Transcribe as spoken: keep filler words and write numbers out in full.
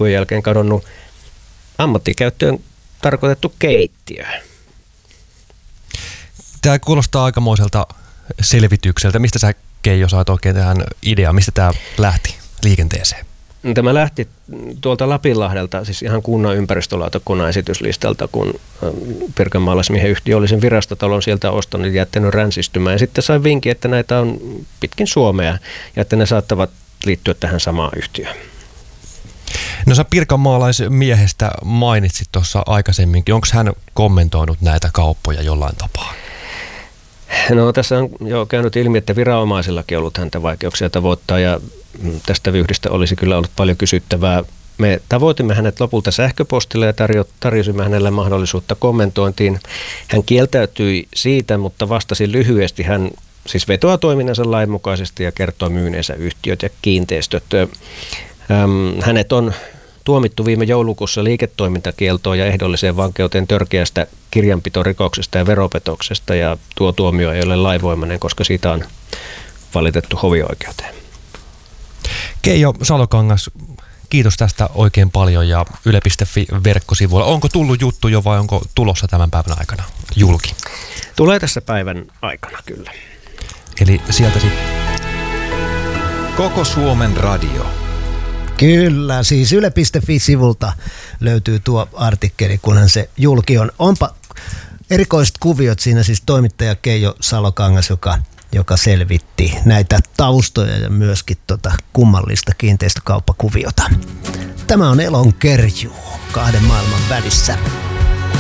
loppujen jälkeen kadonnut ammattikäyttöön tarkoitettu keittiö. Tämä kuulostaa aikamoiselta selvitykseltä. Mistä sä, Keijo, saat oikein tähän ideaan? Mistä tämä lähti liikenteeseen? Tämä lähti tuolta Lapinlahdelta, siis ihan kunnan ympäristölautakunnan esityslistalta, kun pirkanmaalaismiehen yhtiö oli sen virastotalon sieltä ostanut ja jättänyt ränsistymään. Ja sitten sain vinkin, että näitä on pitkin Suomea ja että ne saattavat liittyä tähän samaan yhtiöön. No sä pirkanmaalaismiehestä mainitsit tuossa aikaisemminkin. Onko hän kommentoinut näitä kauppoja jollain tapaa? No tässä on jo käynyt ilmi, että viranomaisillakin on ollut häntä vaikeuksia tavoittaa ja tästä vyyhdistä olisi kyllä ollut paljon kysyttävää. Me tavoitimme hänet lopulta sähköpostilla ja tarjo- tarjosimme hänelle mahdollisuutta kommentointiin. Hän kieltäytyi siitä, mutta vastasi lyhyesti. Hän siis vetoaa toiminnansa lainmukaisesti ja kertoo myyneensä yhtiöt ja kiinteistöt. Häm, hänet on tuomittu viime joulukuussa liiketoimintakieltoon ja ehdolliseen vankeuteen törkeästä kirjanpitorikoksesta ja veropetoksesta, ja tuo tuomio ei ole lainvoimainen, koska siitä on valitettu hovioikeuteen. Keijo Salokangas, kiitos tästä oikein paljon ja yle piste fi verkkosivuilla. Onko tullut juttu jo vai onko tulossa tämän päivän aikana julki? Tulee tässä päivän aikana kyllä. Eli sieltä sitten. Koko Suomen radio. Kyllä, siis yle piste fi-sivulta löytyy tuo artikkeli, kunhan se julki on. Onpa erikoiset kuviot siinä, siis toimittaja Keijo Salokangas, joka, joka selvitti näitä taustoja ja myöskin tota kummallista kiinteistökauppakuviota. Tämä on Elon kerjuu kahden maailman välissä.